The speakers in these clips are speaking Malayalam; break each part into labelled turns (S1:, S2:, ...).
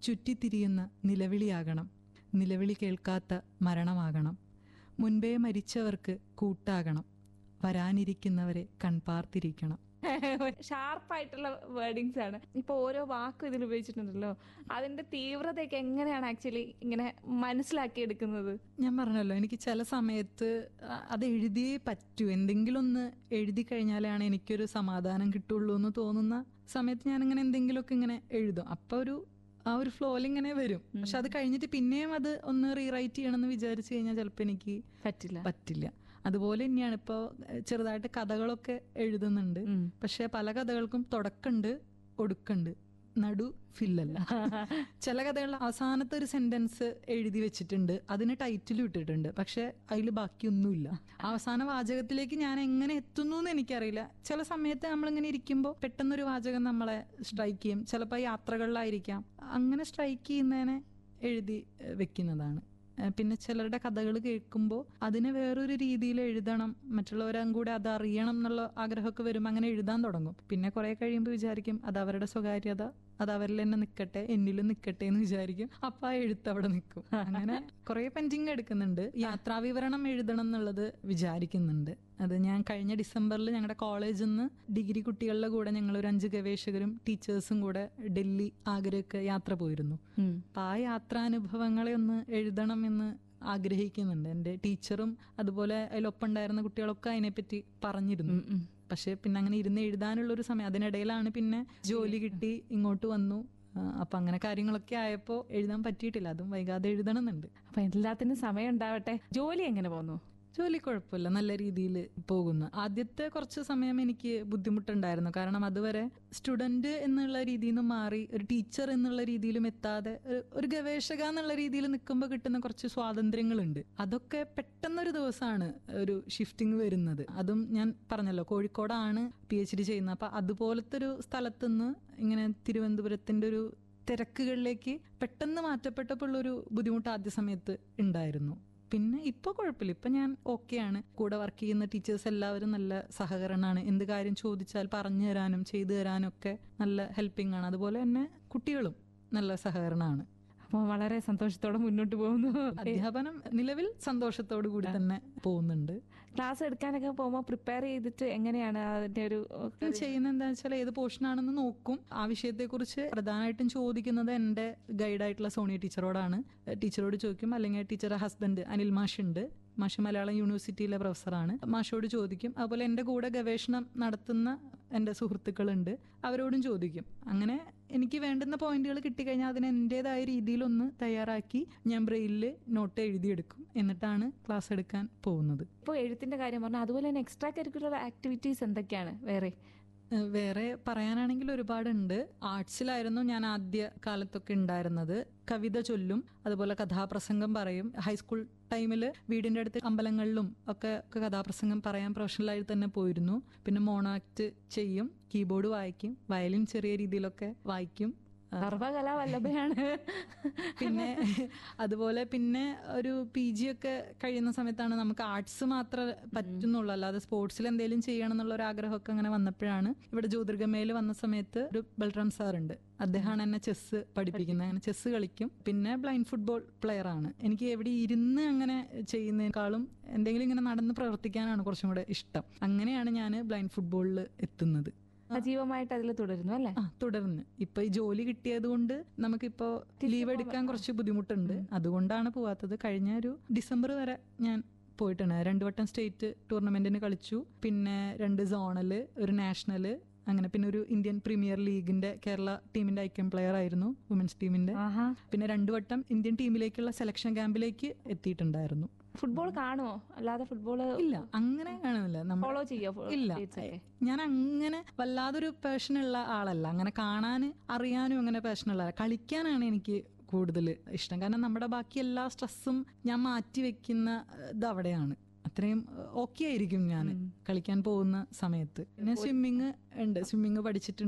S1: ചുറ്റിത്തിരിയുന്ന നിലവിളിയാകണം. നിലവിളി കേൾക്കാത്ത മരണമാകണം. മുൻപേ മരിച്ചവർക്ക് കൂട്ടാകണം. വരാനിരിക്കുന്നവരെ കൺപാർത്തിരിക്കണം.
S2: ഷാർപ്പായിട്ടുള്ള വേർഡിങ്സ് ആണ്. ഇപ്പൊ ഓരോ വാക്കും ഇതിൽ ഉപയോഗിച്ചിട്ടുണ്ടല്ലോ, അതിന്റെ തീവ്രതയൊക്കെ എങ്ങനെയാണ് ആക്ച്വലി ഇങ്ങനെ മനസ്സിലാക്കി എടുക്കുന്നത്?
S1: ഞാൻ പറഞ്ഞല്ലോ, എനിക്ക് ചില സമയത്ത് അത് എഴുതിയേ പറ്റൂ. എന്തെങ്കിലും ഒന്ന് എഴുതി കഴിഞ്ഞാലാണ് എനിക്കൊരു സമാധാനം കിട്ടുള്ളൂ എന്ന് തോന്നുന്ന സമയത്ത് ഞാനിങ്ങനെ എന്തെങ്കിലുമൊക്കെ ഇങ്ങനെ എഴുതും. അപ്പൊ ആ ഒരു ഫ്ലോയിൽ ഇങ്ങനെ വരും. പക്ഷെ അത് കഴിഞ്ഞിട്ട് പിന്നെയും അത് ഒന്ന് റീറൈറ്റ് ചെയ്യണമെന്ന് വിചാരിച്ചു കഴിഞ്ഞാൽ ചിലപ്പോൾ എനിക്ക് പറ്റില്ല. അതുപോലെ തന്നെയാണ് ഇപ്പൊ ചെറുതായിട്ട് കഥകളൊക്കെ എഴുതുന്നുണ്ട്. പക്ഷെ പല കഥകൾക്കും തുടക്കമുണ്ട്, ഒടുക്കുണ്ട്, നടു ഫില്ലല്ല. ചില കഥകളിൽ അവസാനത്തെ ഒരു സെന്റൻസ് എഴുതി വെച്ചിട്ടുണ്ട്, അതിന് ടൈറ്റിലും ഇട്ടിട്ടുണ്ട്, പക്ഷെ അതിൽ ബാക്കിയൊന്നുമില്ല. അവസാന വാചകത്തിലേക്ക് ഞാൻ എങ്ങനെ എത്തുന്നു എന്ന് എനിക്കറിയില്ല. ചില സമയത്ത് നമ്മളിങ്ങനെ ഇരിക്കുമ്പോൾ പെട്ടെന്നൊരു വാചകം നമ്മളെ സ്ട്രൈക്ക് ചെയ്യും. ചിലപ്പോൾ യാത്രകളിലായിരിക്കാം. അങ്ങനെ സ്ട്രൈക്ക് ചെയ്യുന്നതിനെ എഴുതി വെക്കുന്നതാണ്. പിന്നെ ചിലരുടെ കഥകൾ കേൾക്കുമ്പോൾ അതിനെ വേറൊരു രീതിയിൽ എഴുതണം, മറ്റുള്ളവരും കൂടെ അത് അറിയണം എന്നുള്ള ആഗ്രഹമൊക്കെ വരുമ്പോൾ അങ്ങനെ എഴുതാൻ തുടങ്ങും. പിന്നെ കുറെ കഴിയുമ്പോൾ വിചാരിക്കും അത് അവരുടെ സ്വകാര്യത, അത് അവരിൽ തന്നെ നിൽക്കട്ടെ, എന്നിലും നിൽക്കട്ടെ എന്ന് വിചാരിക്കും. അപ്പൊ ആ എഴുത്ത് അവിടെ നിൽക്കും. അങ്ങനെ കുറെ പെൻഡിങ് എടുക്കുന്നുണ്ട്. യാത്രാവിവരണം എഴുതണം എന്നുള്ളത് വിചാരിക്കുന്നുണ്ട്. അത് ഞാൻ കഴിഞ്ഞ ഡിസംബറിൽ ഞങ്ങളുടെ കോളേജിൽ നിന്ന് ഡിഗ്രി കുട്ടികളുടെ കൂടെ ഞങ്ങൾ ഒരു 5 ഗവേഷകരും ടീച്ചേഴ്സും കൂടെ ഡൽഹി, ആഗ്രയൊക്കെ യാത്ര പോയിരുന്നു. അപ്പൊ ആ യാത്രാനുഭവങ്ങളെ ഒന്ന് എഴുതണം എന്ന് ആഗ്രഹിക്കുന്നുണ്ട്. എൻ്റെ ടീച്ചറും അതുപോലെ അതിലൊപ്പം ഉണ്ടായിരുന്ന കുട്ടികളൊക്കെ അതിനെപ്പറ്റി പറഞ്ഞിരുന്നു. പക്ഷെ പിന്നെ അങ്ങനെ ഇരുന്ന് എഴുതാനുള്ളൊരു സമയം, അതിനിടയിലാണ് പിന്നെ ജോലി കിട്ടി, ഇങ്ങോട്ട് വന്നു. അപ്പൊ അങ്ങനെ കാര്യങ്ങളൊക്കെ ആയപ്പോ എഴുതാൻ പറ്റിയിട്ടില്ല. അതും വൈകാതെ എഴുതണമെന്നുണ്ട്.
S2: അപ്പൊ എല്ലാത്തിനും സമയം ഉണ്ടാവട്ടെ. ജോലി എങ്ങനെ പോന്നു?
S1: ജോലി കുഴപ്പമില്ല, നല്ല രീതിയിൽ പോകുന്നു. ആദ്യത്തെ കുറച്ച് സമയം എനിക്ക് ബുദ്ധിമുട്ടുണ്ടായിരുന്നു. കാരണം അതുവരെ സ്റ്റുഡന്റ് എന്നുള്ള രീതിയിൽ നിന്ന് മാറി ഒരു ടീച്ചർ എന്നുള്ള രീതിയിലും എത്താതെ ഒരു ഗവേഷക എന്നുള്ള രീതിയിൽ നിൽക്കുമ്പോൾ കിട്ടുന്ന കുറച്ച് സ്വാതന്ത്ര്യങ്ങളുണ്ട്. അതൊക്കെ പെട്ടെന്നൊരു ദിവസമാണ് ഒരു ഷിഫ്റ്റിംഗ് വരുന്നത്. അതും ഞാൻ പറഞ്ഞല്ലോ, കോഴിക്കോടാണ് PhD ചെയ്യുന്നത്. അപ്പൊ അതുപോലത്തെ ഒരു സ്ഥലത്തുനിന്ന് ഇങ്ങനെ തിരുവനന്തപുരത്തിന്റെ ഒരു തിരക്കുകളിലേക്ക് പെട്ടെന്ന് മാറ്റപ്പെട്ടപ്പോഴുള്ളൊരു ബുദ്ധിമുട്ട് ആദ്യ സമയത്ത് ഉണ്ടായിരുന്നു. പിന്നെ ഇപ്പൊ കുഴപ്പമില്ല, ഇപ്പൊ ഞാൻ ഓക്കെയാണ്. കൂടെ വർക്ക് ചെയ്യുന്ന ടീച്ചേഴ്സ് എല്ലാവരും നല്ല സഹകരണമാണ്. എന്ത് കാര്യം ചോദിച്ചാൽ പറഞ്ഞു തരാനും ചെയ്തു തരാനും ഒക്കെ നല്ല ഹെൽപ്പിംഗ് ആണ്. അതുപോലെ തന്നെ കുട്ടികളും നല്ല സഹകരണമാണ്.
S2: അപ്പോൾ വളരെ സന്തോഷത്തോടെ മുന്നോട്ട് പോകുന്നു.
S1: അധ്യാപനം നിലവിൽ സന്തോഷത്തോടു കൂടി തന്നെ പോകുന്നുണ്ട്.
S2: ക്ലാസ് എടുക്കാനൊക്കെ പോകുമ്പോൾ പ്രിപ്പയർ ചെയ്തിട്ട് എങ്ങനെയാണ് അതിന്റെ ഒരു
S1: ചെയ്യുന്നത്? എന്താ വെച്ചാൽ ഏത് പോർഷനാണെന്ന് നോക്കും. ആ വിഷയത്തെ കുറിച്ച് പ്രധാനമായിട്ടും ചോദിക്കുന്നത് എൻ്റെ ഗൈഡായിട്ടുള്ള സോണിയ ടീച്ചറോടാണ്. ടീച്ചറോട് ചോദിക്കും, അല്ലെങ്കിൽ ടീച്ചറുടെ ഹസ്ബൻഡ് അനിൽ മാഷുണ്ട്. മാഷ് മലയാളം യൂണിവേഴ്സിറ്റിയിലെ പ്രൊഫസറാണ്. മാഷോട് ചോദിക്കും. അതുപോലെ എൻ്റെ കൂടെ ഗവേഷണം നടത്തുന്ന എൻ്റെ സുഹൃത്തുക്കളുണ്ട്, അവരോടും ചോദിക്കും. അങ്ങനെ എനിക്ക് വേണ്ടുന്ന പോയിന്റുകൾ കിട്ടിക്കഴിഞ്ഞാൽ അതിന് എൻ്റെതായ രീതിയിലൊന്ന് തയ്യാറാക്കി ഞാൻ ബ്രെയിലിൽ നോട്ട് എഴുതിയെടുക്കും. എന്നിട്ടാണ് ക്ലാസ് എടുക്കാൻ പോകുന്നത്.
S2: ഇപ്പോൾ എഴുത്തിന്റെ കാര്യം പറഞ്ഞാൽ, അതുപോലെ തന്നെ എക്സ്ട്രാ കരിക്കുലർ ആക്ടിവിറ്റീസ് എന്തൊക്കെയാണ്
S1: വേറെ പറയാനാണെങ്കിൽ ഒരുപാടുണ്ട്. ആർട്സിലായിരുന്നു ഞാൻ ആദ്യ കാലത്തൊക്കെ ഉണ്ടായിരുന്നത്. കവിത ചൊല്ലും, അതുപോലെ കഥാപ്രസംഗം പറയും. ഹൈസ്കൂൾ ടൈമിൽ വീടിന്റെ അടുത്ത് അമ്പലങ്ങളിലും ഒക്കെ കഥാപ്രസംഗം പറയാൻ പ്രൊഫഷണലായി തന്നെ പോയിരുന്നു. പിന്നെ മോണോ ആക്ട് ചെയ്യും, കീബോർഡ് വായിക്കും, വയലിൻ ചെറിയ രീതിയിലൊക്കെ വായിക്കും.
S2: സർവകലാവല്ലഭയാണ്.
S1: പിന്നെ അതുപോലെ പിന്നെ ഒരു PG ഒക്കെ കഴിയുന്ന സമയത്താണ് നമുക്ക് ആർട്സ് മാത്രം പറ്റുന്നുള്ളൂ, അല്ലാതെ സ്പോർട്സിൽ എന്തെങ്കിലും ചെയ്യണം എന്നുള്ള ഒരു ആഗ്രഹമൊക്കെ അങ്ങനെ വന്നപ്പോഴാണ് ഇവിടെ ജ്യോതിർഗമയിൽ വന്ന സമയത്ത് ഒരു ബൽറാം സാറുണ്ട്, അദ്ദേഹമാണ് എന്നെ ചെസ് പഠിപ്പിക്കുന്നത്. അങ്ങനെ ചെസ് കളിക്കും. പിന്നെ ബ്ലൈൻഡ് ഫുട്ബോൾ പ്ലെയർ ആണ്. എനിക്ക് എവിടെ ഇരുന്ന് അങ്ങനെ ചെയ്യുന്നതിനേക്കാളും എന്തെങ്കിലും ഇങ്ങനെ നടന്ന് പ്രവർത്തിക്കാനാണ് കുറച്ചും കൂടെ ഇഷ്ടം. അങ്ങനെയാണ് ഞാൻ ബ്ലൈൻഡ് ഫുട്ബോളിൽ എത്തുന്നത്.
S2: സജീവമായിട്ട് അതിൽ തുടരുന്നു അല്ലേ?
S1: തുടർന്ന് ഇപ്പൊ ഈ ജോലി കിട്ടിയത് കൊണ്ട് നമുക്കിപ്പോ ലീവ് എടുക്കാൻ കുറച്ച് ബുദ്ധിമുട്ടുണ്ട്. അതുകൊണ്ടാണ് പോവാത്തത്. കഴിഞ്ഞ ഒരു ഡിസംബർ വരെ ഞാൻ പോയിട്ടുണ്ട്. 2 വട്ടം സ്റ്റേറ്റ് ടൂർണമെന്റിന് കളിച്ചു. പിന്നെ 2 സോണല്, ഒരു നാഷണല്, അങ്ങനെ പിന്നെ ഒരു ഇന്ത്യൻ പ്രീമിയർ ലീഗിന്റെ കേരള ടീമിന്റെ ഐക്കൺ പ്ലെയർ ആയിരുന്നു, വുമൻസ് ടീമിന്റെ. പിന്നെ 2 വട്ടം ഇന്ത്യൻ ടീമിലേക്കുള്ള സെലക്ഷൻ ക്യാമ്പിലേക്ക് എത്തിയിട്ടുണ്ടായിരുന്നു.
S2: ഫുട്ബോൾ കാണുമോ? അല്ലാതെ ഫുട്ബോൾ
S1: ഇല്ല, അങ്ങനെ കാണുന്നില്ല.
S2: ഫോളോ ചെയ്യോ?
S1: ഇല്ല, ഞാൻ അങ്ങനെ വല്ലാതൊരു പാഷനുള്ള ആളല്ല. അങ്ങനെ കാണാൻ അറിയാനും അങ്ങനെ പാഷനുള്ള, കളിക്കാനാണ് എനിക്ക് കൂടുതൽ ഇഷ്ടം. കാരണം നമ്മുടെ ബാക്കി എല്ലാ സ്ട്രെസ്സും ഞാൻ മാറ്റി വെക്കുന്ന ഇത് അവിടെയാണ്. അത്രയും ഓക്കെ ആയിരിക്കും ഞാൻ കളിക്കാൻ പോകുന്ന സമയത്ത്. പിന്നെ സ്വിമ്മിങ് ഉണ്ട്, സ്വിമ്മിങ് പഠിച്ചിട്ടുണ്ട്.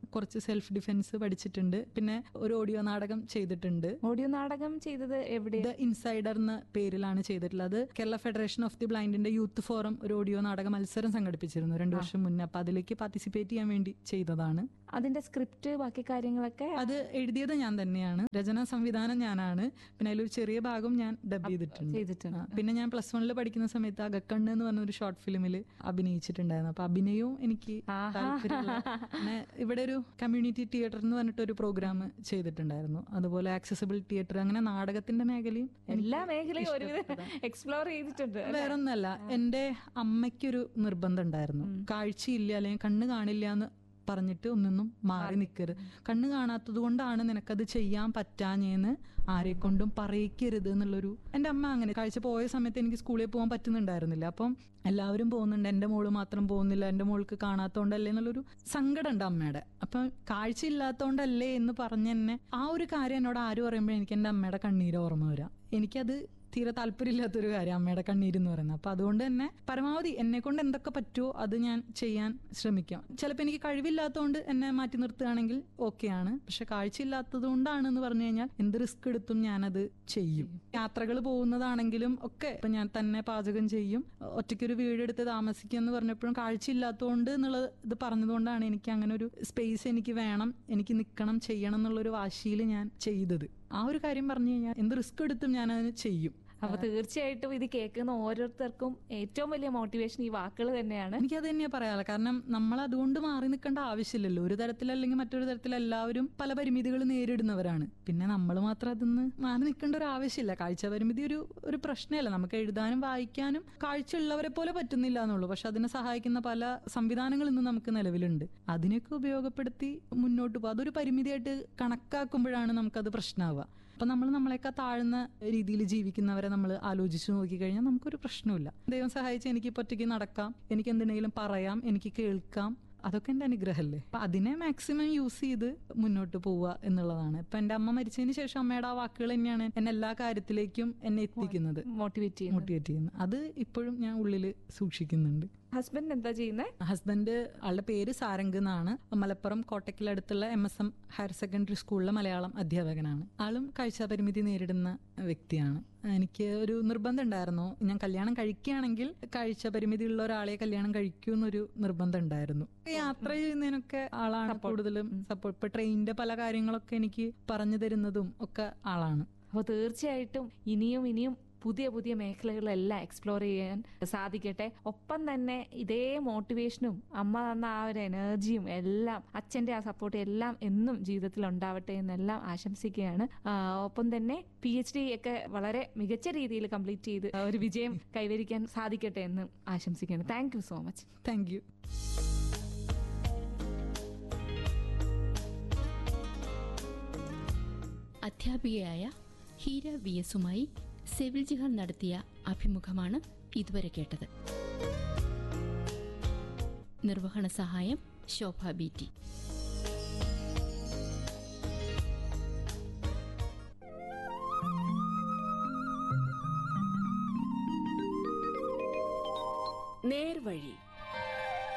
S1: കുറച്ച് സെൽഫ് ഡിഫെൻസ് പഠിച്ചിട്ടുണ്ട്. പിന്നെ ഒരു ഓഡിയോ നാടകം ചെയ്തിട്ടുണ്ട്.
S2: ഓഡിയോ നാടകം ചെയ്തത് എവിടെ?
S1: ദ ഇൻസൈഡർ എന്ന പേരിലാണ് ചെയ്തിട്ടുള്ളത്. Kerala federation of the ബ്ലൈൻഡിന്റെ youth forum ഒരു ഓഡിയോ നാടക മത്സരം സംഘടിപ്പിച്ചിരുന്നു 2 വർഷം മുന്നേ. അപ്പൊ അതിലേക്ക് പാർട്ടിസിപ്പേറ്റ് ചെയ്യാൻ വേണ്ടി ചെയ്തതാണ്.
S2: അതിന്റെ സ്ക്രിപ്റ്റ് ബാക്കി കാര്യങ്ങളൊക്കെ
S1: അത് എഴുതിയത് ഞാൻ തന്നെയാണ്, രചനാ സംവിധാനം ഞാനാണ്. പിന്നെ അതിലൊരു ചെറിയ ഭാഗം ഞാൻ ഡബ് ചെയ്തിട്ടുണ്ട്. പിന്നെ ഞാൻ +1 പഠിക്കുന്ന സമയത്ത് അകക്കണ്ണ് എന്ന് പറഞ്ഞ ഒരു ഷോർട്ട് ഫിലിമിൽ അഭിനയിച്ചിട്ടുണ്ടായിരുന്നു. അപ്പൊ അഭിനയവും എനിക്ക് താല്പര്യമുള്ള. പിന്നെ ഇവിടെ ഒരു കമ്മ്യൂണിറ്റി തിയേറ്റർ എന്ന് പറഞ്ഞിട്ട് ഒരു പ്രോഗ്രാം ചെയ്തിട്ടുണ്ടായിരുന്നു. അതുപോലെ ആക്സസിബിൾ തിയേറ്റർ, അങ്ങനെ നാടകത്തിന്റെ മേഖലയും
S2: എല്ലാ മേഖലയും ഒരുവിധം എക്സ്പ്ലോർ ചെയ്തിട്ടുണ്ട്.
S1: വേറൊന്നല്ല, എന്റെ അമ്മയ്ക്കൊരു നിർബന്ധം ഉണ്ടായിരുന്നു, കാഴ്ചയില്ല അല്ലെങ്കിൽ കണ്ണ് കാണില്ല എന്ന് പറഞ്ഞിട്ട് ഒന്നൊന്നും മാറി നിൽക്കരുത്. കണ്ണ് കാണാത്തത് കൊണ്ടാണ് നിനക്കത് ചെയ്യാൻ പറ്റാഞ്ഞെന്ന് ആരെ കൊണ്ടും പറയിക്കരുത് എന്നുള്ളൊരു. എൻ്റെ അമ്മ അങ്ങനെ കാഴ്ച പോയ സമയത്ത് എനിക്ക് സ്കൂളിൽ പോകാൻ പറ്റുന്നുണ്ടായിരുന്നില്ല. അപ്പം എല്ലാവരും പോകുന്നുണ്ട്, എൻ്റെ മോള് മാത്രം പോകുന്നില്ല, എൻ്റെ മോൾക്ക് കാണാത്തോണ്ടല്ലേ എന്നുള്ളൊരു സങ്കടം ഉണ്ട് അമ്മയുടെ. അപ്പം കാഴ്ച ഇല്ലാത്തോണ്ടല്ലേ എന്ന് പറഞ്ഞെന്നെ ആ ഒരു കാര്യം എന്നോട് ആര് പറയുമ്പോഴും എനിക്ക് എൻ്റെ അമ്മയുടെ കണ്ണീര് ഓർമ്മ വരാം. എനിക്കത് തീരെ താല്പര്യമില്ലാത്തൊരു കാര്യം അമ്മയുടെ കണ്ണീരെന്ന് പറയുന്നത്. അപ്പൊ അതുകൊണ്ട് തന്നെ പരമാവധി എന്നെ കൊണ്ട് എന്തൊക്കെ പറ്റുമോ അത് ഞാൻ ചെയ്യാൻ ശ്രമിക്കാം. ചിലപ്പോൾ എനിക്ക് കഴിവില്ലാത്തതുകൊണ്ട് എന്നെ മാറ്റി നിർത്തുകയാണെങ്കിൽ ഓക്കെയാണ്. പക്ഷെ കാഴ്ചയില്ലാത്തത് കൊണ്ടാണെന്ന് പറഞ്ഞു കഴിഞ്ഞാൽ എന്ത് റിസ്ക് എടുത്തും ഞാനത് ചെയ്യും. യാത്രകൾ പോകുന്നതാണെങ്കിലും ഒക്കെ ഇപ്പൊ ഞാൻ തന്നെ പാചകം ചെയ്യും. ഒറ്റയ്ക്കൊരു വീടെടുത്ത് താമസിക്കുക എന്ന് പറഞ്ഞപ്പോഴും കാഴ്ചയില്ലാത്തതുകൊണ്ട് എന്നുള്ളത് ഇത് പറഞ്ഞതുകൊണ്ടാണ് എനിക്ക് അങ്ങനെ ഒരു സ്പേസ് എനിക്ക് വേണം, എനിക്ക് നിൽക്കണം, ചെയ്യണം എന്നുള്ളൊരു വാശിയിൽ ഞാൻ ചെയ്തത്. ആ ഒരു കാര്യം പറഞ്ഞു കഴിഞ്ഞാൽ എന്ത് റിസ്ക് എടുത്തും ഞാൻ അതിന് ചെയ്യും.
S2: അപ്പൊ തീർച്ചയായിട്ടും ഇത് കേൾക്കുന്ന ഓരോരുത്തർക്കും ഏറ്റവും വലിയ മോട്ടിവേഷൻ ഈ വാക്കുകൾ തന്നെയാണ്.
S1: എനിക്കത് തന്നെയാ പറയാനുള്ളത്. കാരണം നമ്മൾ അതുകൊണ്ട് മാറി നിൽക്കേണ്ട ആവശ്യമില്ലല്ലോ. ഒരു തരത്തിലല്ലെങ്കിൽ മറ്റൊരു തരത്തിൽ എല്ലാവരും പല പരിമിതികൾ നേരിടുന്നവരാണ്. പിന്നെ നമ്മൾ മാത്രം അതിന്ന് മാറി നിൽക്കേണ്ട ഒരു ആവശ്യമില്ല. കാഴ്ച പരിമിതി ഒരു പ്രശ്നമല്ല. നമുക്ക് എഴുതാനും വായിക്കാനും കാഴ്ച ഉള്ളവരെ പോലെ പറ്റുന്നില്ല എന്നുള്ളൂ. പക്ഷെ അതിനെ സഹായിക്കുന്ന പല സംവിധാനങ്ങൾ ഇന്ന് നമുക്ക് നിലവിലുണ്ട്. അതിനൊക്കെ ഉപയോഗപ്പെടുത്തി മുന്നോട്ട് പോകുക. അതൊരു പരിമിതിയായിട്ട് കണക്കാക്കുമ്പോഴാണ് നമുക്കത് പ്രശ്നമാവുക. അപ്പൊ നമ്മൾ നമ്മളെക്കാൾ താഴ്ന്ന രീതിയിൽ ജീവിക്കുന്നവരെ നമ്മൾ ആലോചിച്ചു നോക്കിക്കഴിഞ്ഞാൽ നമുക്കൊരു പ്രശ്നമില്ല. ദൈവം സഹായിച്ച് എനിക്ക് ഇപ്പൊ ഒറ്റയ്ക്ക് നടക്കാം, എനിക്ക് എന്തിനെങ്കിലും പറയാം, എനിക്ക് കേൾക്കാം. അതൊക്കെ എൻ്റെ അനുഗ്രഹമല്ലേ. അപ്പൊ അതിനെ മാക്സിമം യൂസ് ചെയ്ത് മുന്നോട്ട് പോവുക എന്നുള്ളതാണ്. ഇപ്പൊ എൻ്റെ അമ്മ മരിച്ചതിന് ശേഷം അമ്മയുടെ ആ വാക്കുകൾ തന്നെയാണ് എന്നെ എല്ലാ കാര്യത്തിലേക്കും എന്നെ എത്തിക്കുന്നത്, മോട്ടിവേറ്റ് ചെയ്യുന്നത്. അത് ഇപ്പോഴും ഞാൻ ഉള്ളിൽ സൂക്ഷിക്കുന്നുണ്ട്.
S2: ഹസ്ബൻഡ് എന്താ ചെയ്യുന്നത്?
S1: ഹസ്ബൻഡ് ആളുടെ പേര് സാരംഗ് എന്നാണ്. മലപ്പുറം കോട്ടക്കലടുത്തുള്ള MSM ഹയർ സെക്കൻഡറി സ്കൂളിലെ മലയാളം അധ്യാപകനാണ്. ആളും കാഴ്ചാപരിമിതി നേരിടുന്ന വ്യക്തിയാണ്. എനിക്ക് ഒരു നിർബന്ധം ഉണ്ടായിരുന്നു, ഞാൻ കല്യാണം കഴിക്കുകയാണെങ്കിൽ കാഴ്ചാപരിമിതി ഉള്ള ഒരാളെ കല്യാണം കഴിക്കൂ എന്നൊരു നിർബന്ധം ഉണ്ടായിരുന്നു. യാത്ര ചെയ്യുന്നതിനൊക്കെ ആളാണ് കൂടുതലും സപ്പോർട്ട്. ഇപ്പൊ ട്രെയിനിന്റെ പല കാര്യങ്ങളൊക്കെ എനിക്ക് പറഞ്ഞു തരുന്നതും ഒക്കെ ആളാണ്.
S2: അപ്പോൾ തീർച്ചയായിട്ടും ഇനിയും പുതിയ പുതിയ മേഖലകളെല്ലാം എക്സ്പ്ലോർ ചെയ്യാൻ സാധിക്കട്ടെ. ഒപ്പം തന്നെ ഇതേ മോട്ടിവേഷനും അമ്മ തന്ന ആ ഒരു എനർജിയും എല്ലാം, അച്ഛൻ്റെ ആ സപ്പോർട്ടും എല്ലാം എന്നും ജീവിതത്തിൽ ഉണ്ടാവട്ടെ എന്നെല്ലാം ആശംസിക്കുകയാണ്. ഒപ്പം തന്നെ PhD ഒക്കെ വളരെ മികച്ച രീതിയിൽ കംപ്ലീറ്റ് ചെയ്ത് ഒരു വിജയം കൈവരിക്കാൻ സാധിക്കട്ടെ എന്ന് ആശംസിക്കുകയാണ്. Thank you so much.
S1: Thank you.
S3: അധ്യാപികയായ ഹീര VS-ഉമായി സെവിൽ ജിഹാൻ നടത്തിയ അഭിമുഖമാണ് ഇതുവരെ കേട്ടത്. നിർവഹണ സഹായം ശോഭ BT.
S4: നേർവഴി.